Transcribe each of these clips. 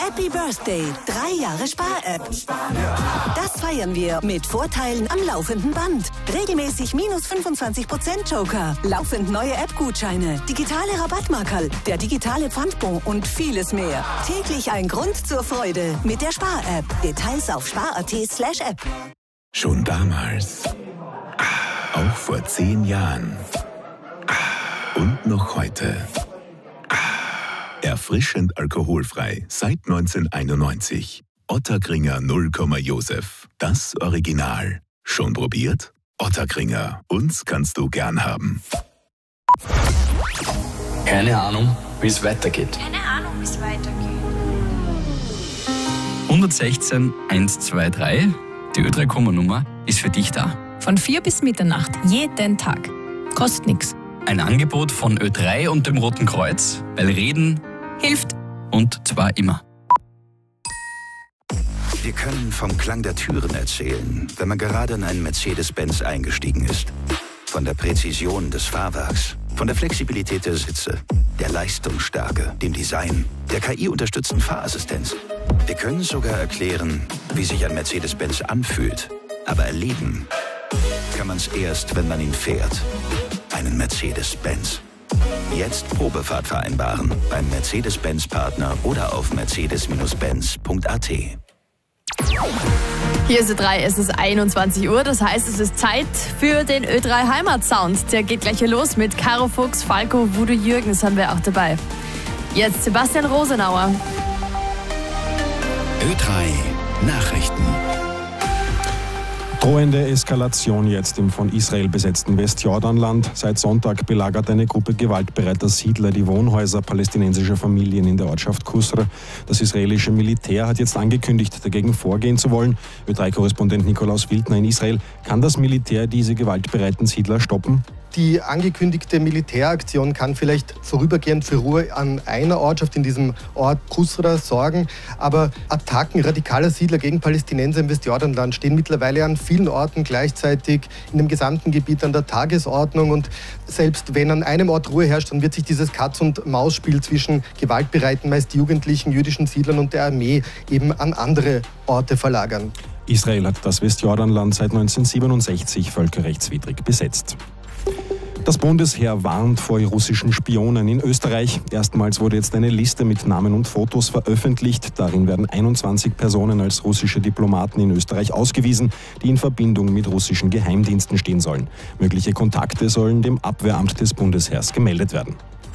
Happy Birthday, 3 Jahre Spar-App. Das feiern wir mit Vorteilen am laufenden Band. Regelmäßig minus 25% Joker, laufend neue App-Gutscheine, digitale Rabattmarkerl, der digitale Pfandbon und vieles mehr. Täglich ein Grund zur Freude mit der Spar-App. Details auf spar.at/app. Schon damals, auch vor 10 Jahren und noch heute. Erfrischend alkoholfrei seit 1991. Ottakringer 0, Josef. Das Original. Schon probiert? Ottakringer. Uns kannst du gern haben. Keine Ahnung, wie es weitergeht. 116 123, die Ö3-Nummer ist für dich da. Von 4 bis Mitternacht, jeden Tag. Kostet nichts. Ein Angebot von Ö3 und dem Roten Kreuz, weil Reden hilft. Und zwar immer. Wir können vom Klang der Türen erzählen, wenn man gerade in einen Mercedes-Benz eingestiegen ist. Von der Präzision des Fahrwerks, von der Flexibilität der Sitze, der Leistungsstärke, dem Design, der KI-unterstützten Fahrassistenz. Wir können sogar erklären, wie sich ein Mercedes-Benz anfühlt. Aber erleben kann man es erst, wenn man ihn fährt. Einen Mercedes-Benz. Jetzt Probefahrt vereinbaren beim Mercedes-Benz-Partner oder auf mercedes-benz.at. Hier ist Ö3, es ist 21 Uhr, das heißt, es ist Zeit für den Ö3 Heimatsound. Der geht gleich hier los mit Caro Fuchs, Falco, Wudo Jürgens haben wir auch dabei. Jetzt Sebastian Rosenauer. Ö3 Nachrichten. Drohende Eskalation jetzt im von Israel besetzten Westjordanland. Seit Sonntag belagert eine Gruppe gewaltbereiter Siedler die Wohnhäuser palästinensischer Familien in der Ortschaft Qusr. Das israelische Militär hat jetzt angekündigt, dagegen vorgehen zu wollen. Ö3-Korrespondent Nikolaus Wildner in Israel. Kann das Militär diese gewaltbereiten Siedler stoppen? Die angekündigte Militäraktion kann vielleicht vorübergehend für Ruhe an einer Ortschaft in diesem Ort Qusra sorgen. Aber Attacken radikaler Siedler gegen Palästinenser im Westjordanland stehen mittlerweile an vielen Orten gleichzeitig in dem gesamten Gebiet an der Tagesordnung. Und selbst wenn an einem Ort Ruhe herrscht, dann wird sich dieses Katz-und-Maus-Spiel zwischen gewaltbereiten, meist jugendlichen jüdischen Siedlern und der Armee eben an andere Orte verlagern. Israel hat das Westjordanland seit 1967 völkerrechtswidrig besetzt. Das Bundesheer warnt vor russischen Spionen in Österreich. Erstmals wurde jetzt eine Liste mit Namen und Fotos veröffentlicht. Darin werden 21 Personen als russische Diplomaten in Österreich ausgewiesen, die in Verbindung mit russischen Geheimdiensten stehen sollen. Mögliche Kontakte sollen dem Abwehramt des Bundesheers gemeldet werden.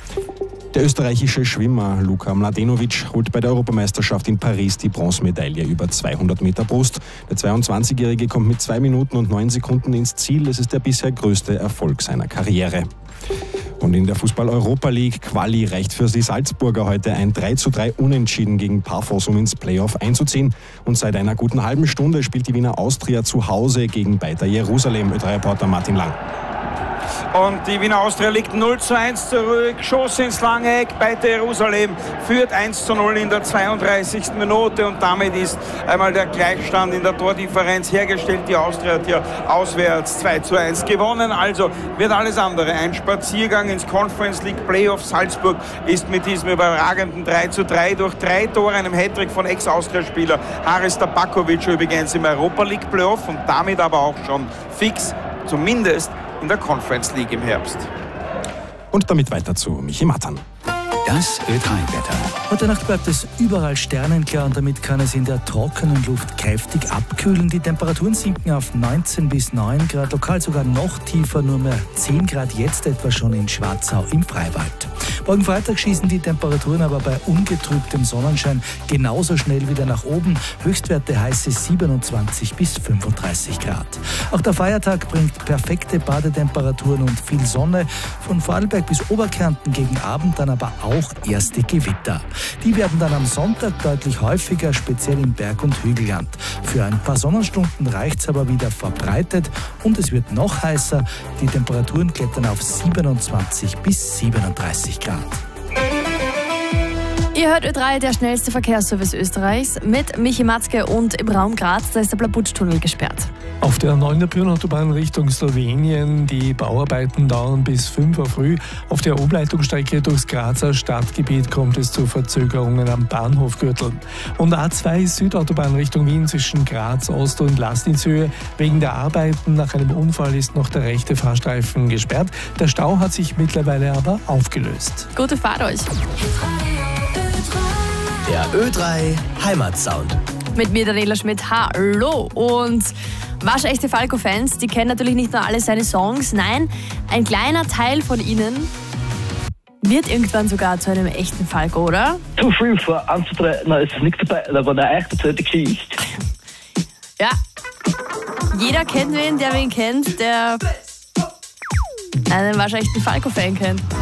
Der österreichische Schwimmer Luka Mladenovic holt bei der Europameisterschaft in Paris die Bronzemedaille über 200 Meter Brust. Der 22-Jährige kommt mit 2 Minuten und 9 Sekunden ins Ziel. Es ist der bisher größte Erfolg seiner Karriere. Und in der Fußball-Europa League Quali reicht für die Salzburger heute ein 3:3 Unentschieden gegen Pafos, um ins Playoff einzuziehen. Und seit einer guten halben Stunde spielt die Wiener Austria zu Hause gegen Beitar Jerusalem. Ö3-Reporter Martin Lang. Und die Wiener Austria liegt 0:1 zurück, Schuss ins lange Eck, Beitar Jerusalem führt 1:0 in der 32. Minute und damit ist einmal der Gleichstand in der Tordifferenz hergestellt. Die Austria hat hier auswärts 2:1 gewonnen, also wird alles andere. Ein Spaziergang ins Conference League Playoff. Salzburg ist mit diesem überragenden 3:3 durch 3 Tore, einem Hattrick von Ex-Austria-Spieler Haris Tabakovic übrigens im Europa League Playoff und damit aber auch schon fix, zumindest in der Conference League im Herbst. Und damit weiter zu Michi Matan. Das Ö3-Wetter. Heute Nacht bleibt es überall sternenklar und damit kann es in der trockenen Luft kräftig abkühlen. Die Temperaturen sinken auf 19 bis 9 Grad, lokal sogar noch tiefer, nur mehr 10 Grad jetzt etwa schon in Schwarzau im Freiwald. Morgen Freitag schießen die Temperaturen aber bei ungetrübtem Sonnenschein genauso schnell wieder nach oben. Höchstwerte heiße 27 bis 35 Grad. Auch der Feiertag bringt perfekte Badetemperaturen und viel Sonne. Von Vorarlberg bis Oberkärnten gegen Abend dann aber auch erste Gewitter. Die werden dann am Sonntag deutlich häufiger, speziell im Berg- und Hügelland. Für ein paar Sonnenstunden reicht es aber wieder verbreitet und es wird noch heißer. Die Temperaturen klettern auf 27 bis 37 Grad. Ihr hört Ö3, der schnellste Verkehrsservice Österreichs, mit Michi Matzke, und im Raum Graz, da ist der Blabutsch-Tunnel gesperrt. Auf der 9. Bühnenautobahn Richtung Slowenien, die Bauarbeiten dauern bis 5 Uhr früh. Auf der Umleitungsstrecke durchs Grazer Stadtgebiet kommt es zu Verzögerungen am Bahnhofgürtel. Und A2 Südautobahn Richtung Wien zwischen Graz Ost und Lastnitzhöhe. Wegen der Arbeiten nach einem Unfall ist noch der rechte Fahrstreifen gesperrt. Der Stau hat sich mittlerweile aber aufgelöst. Gute Fahrt euch. Der Ö3 Heimatsound. Mit mir Daniela Schmidt, hallo. Und waschechte Falco-Fans, die kennen natürlich nicht nur alle seine Songs, nein, ein kleiner Teil von ihnen wird irgendwann sogar zu einem echten Falco, oder? Zu früh vor anzutreten, ist nichts dabei, da war eine echt erzählte Geschichte. Ja, jeder kennt wen, der wen kennt, der einen waschechten Falco-Fan kennt.